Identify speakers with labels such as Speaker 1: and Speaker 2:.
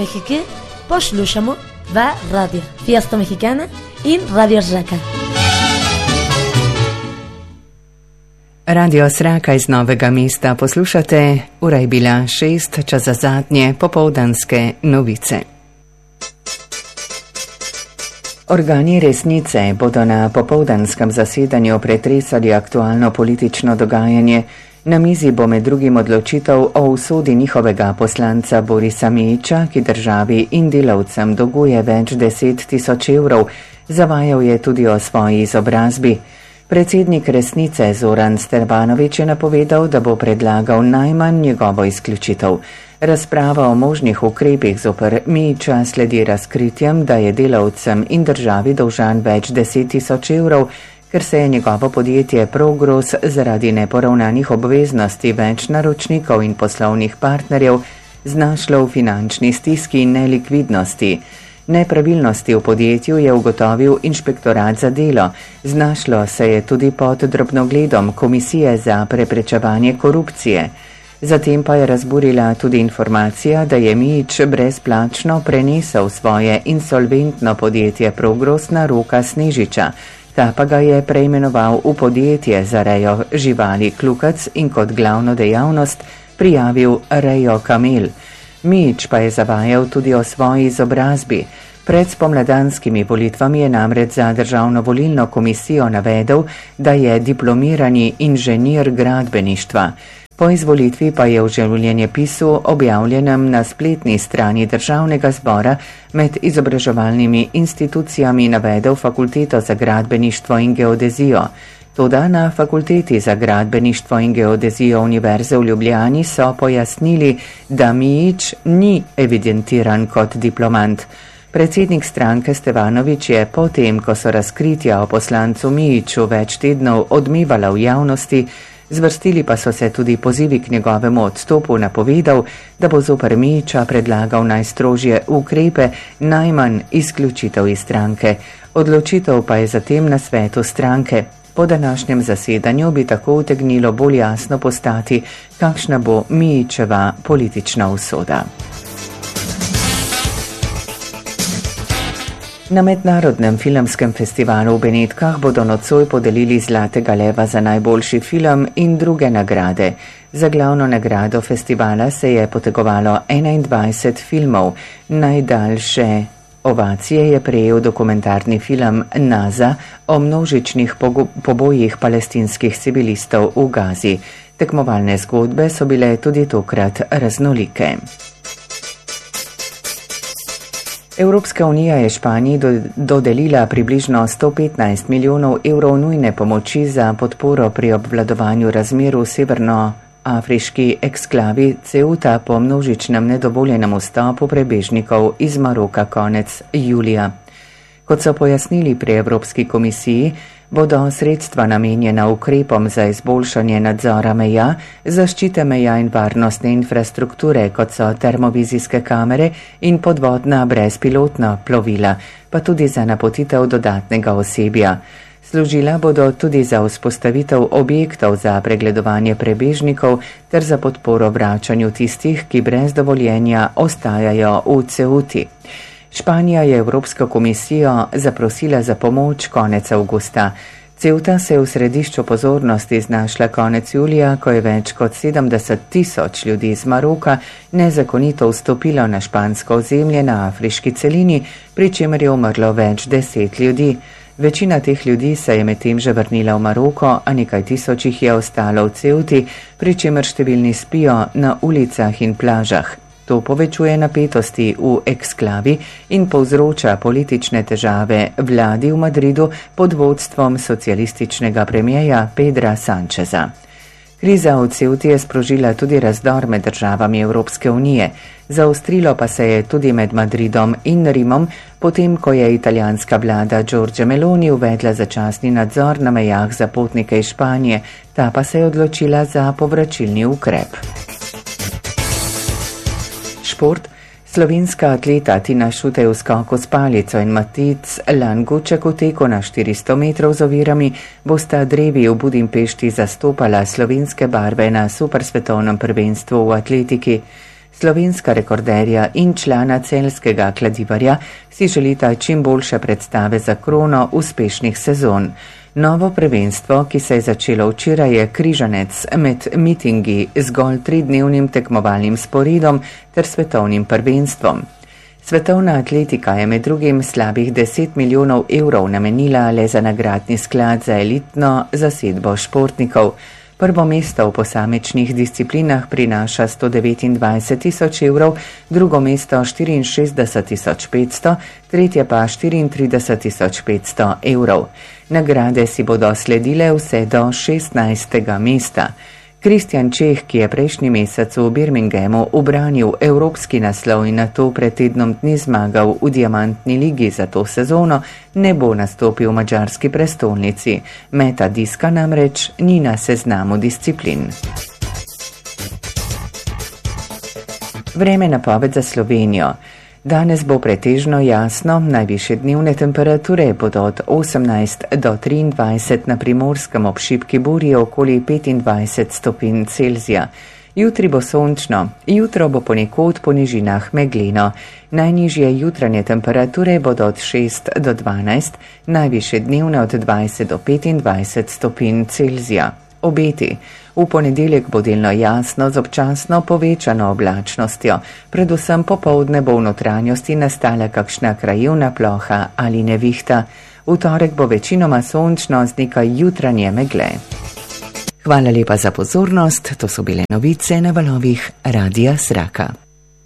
Speaker 1: Mexike poslušamo dva radija, Fiesta Mexicana in Radio Zraka.
Speaker 2: Radio Zraka iz Novega mesta poslušate, ura je bila 6, čas za zadnje popoldanske novice. Organi resnice bodo na popoldanskem zasedanju pretresali aktualno politično dogajanje. Na mizi bo med drugim odločitev o usodi njihovega poslanca Borisa Mijića, ki državi in delavcem dolguje več 10.000 evrov. Zavajal je tudi o svoji izobrazbi. Predsednik resnice Zoran Stevanović je napovedal, da bo predlagal najmanj njegovo izključitev. Razprava o možnih ukrepih zoper Mijića sledi razkritjem, da je delavcem in državi dolžan več 10.000 evrov, ker se je njegovo podjetje Progros zaradi neporavnanih obveznosti več naročnikov in poslovnih partnerjev znašlo v finančni stiski in nelikvidnosti. Nepravilnosti v podjetju je ugotovil inšpektorat za delo. Znašlo se je tudi pod drobnogledom Komisije za preprečevanje korupcije. Zatem pa je razburila tudi informacija, da je Mijić brezplačno prenesel svoje insolventno podjetje Progros na Roka Snežiča. Ta pa ga je preimenoval v podjetje za rejo živali Klukac in kot glavno dejavnost prijavil rejo kamel. Mijić pa je zavajal tudi o svoji izobrazbi. Pred spomladanskimi volitvami je namreč za Državno volilno komisijo navedel, da je diplomirani inženir gradbeništva. Po izvolitvi pa je v življenjepisu, objavljenem na spletni strani Državnega zbora, med izobraževalnimi institucijami navedel Fakulteto za gradbeništvo in geodezijo. Toda na Fakulteti za gradbeništvo in geodezijo Univerze v Ljubljani so pojasnili, da Mijić ni evidentiran kot diplomant. Predsednik stranke Stevanović je potem, ko so razkritja o poslancu Mijiću več tednov odmevala v javnosti, zvrstili pa so se tudi pozivi k njegovemu odstopu, napovedal, da bo zoper Mijića predlagal najstrožje ukrepe, najmanj izključitev iz stranke. Odločitev pa je zatem na svetu stranke. Po današnjem zasedanju bi tako utegnilo bolj jasno postati, kakšna bo Mijićeva politična usoda. Na Mednarodnem filmskem festivalu v Benetkah bodo nocoj podelili Zlatega leva za najboljši film in druge nagrade. Za glavno nagrado festivala se je potegovalo 21 filmov. Najdaljše ovacije je prejel dokumentarni film Naza o množičnih pobojih palestinskih civilistov v Gazi. Tekmovalne zgodbe so bile tudi tokrat raznolike. Evropska unija je Španiji dodelila približno 115 milijonov evrov nujne pomoči za podporo pri obvladovanju razmer v severnoafriški eksklavi Ceuta po množičnem nedovoljenem vstopu prebežnikov iz Maroka konec julija. Kot so pojasnili pri Evropski komisiji, bodo sredstva namenjena ukrepom za izboljšanje nadzora meja, zaščite meja in varnostne infrastrukture, kot so termovizijske kamere in podvodna brezpilotna plovila, pa tudi za napotitev dodatnega osebja. Služila bodo tudi za vzpostavitev objektov za pregledovanje prebežnikov ter za podporo vračanju tistih, ki brez dovoljenja ostajajo v Ceuti. Španija je Evropsko komisijo zaprosila za pomoč konec avgusta. Ceuta se je v središču pozornosti znašla konec julija, ko je več kot 70.000 ljudi iz Maroka nezakonito vstopilo na špansko ozemlje na afriški celini, pri čemer je umrlo več 10 ljudi. Večina teh ljudi se je medtem že vrnila v Maroko, a nekaj tisoč jih je ostalo v Ceuti, pri čemer številni spijo na ulicah in plažah. To povečuje napetosti v eksklavi in povzroča politične težave vladi v Madridu pod vodstvom socialističnega premierja Pedra Sancheza. Kriza v Ceuti je sprožila tudi razdor med državami Evropske unije. Zaostrilo pa se je tudi med Madridom in Rimom, potem ko je italijanska vlada Giorgia Meloni uvedla začasni nadzor na mejah za potnike iz Španije, ta pa se je odločila za povračilni ukrep. Šport. Slovenska atleta Tina Šutej v skoku s palico in Matic Languček v teku na 400 metrov z ovirami bosta drevi v Budimpešti zastopala slovenske barve na supersvetovnem prvenstvu v atletiki. Slovenska rekorderja in člana celjskega kladivarja si želita čim boljše predstave za krono uspešnih sezon. Novo prvenstvo, ki se je začelo včeraj, je križanec med mitingi, zgolj 3-dnevnim tekmovalnim sporedom ter svetovnim prvenstvom. Svetovna atletika je med drugim slabih 10 milijonov evrov namenila le za nagradni sklad za elitno zasedbo športnikov. Prvo mesto v posamičnih disciplinah prinaša 129 tisoč evrov, drugo mesto 64 tisoč 500, tretje pa 34 tisoč 500 evrov. Nagrade si bodo sledile vse do 16. mesta. Kristjan Čeh, ki je prejšnji mesec v Birminghamu ubranil evropski naslov in nato pred tednom dni zmagal v diamantni ligi za to sezono, ne bo nastopil v madžarski prestolnici. Meta diska namreč ni na seznamu disciplin. Vreme napoved za Slovenijo. Danes bo pretežno jasno, najvišje dnevne temperature bodo od 18 do 23 na Primorskem, ob šibki burji okoli 25 stopinj Celzija. Jutri bo sončno, jutro bo ponekod po nižinah megleno. Najnižje jutranje temperature bodo od 6 do 12, najvišje dnevne od 20 do 25 stopinj Celzija. Obeti. V ponedeljek bo delno jasno z občasno povečano oblačnostjo. Predvsem popoldne bo v notranjosti nastala kakšna krajevna ploha ali nevihta. V torek bo večinoma sončno z nekaj jutranje megle. Hvala lepa za pozornost, to so bile novice na valovih Radia Zraka.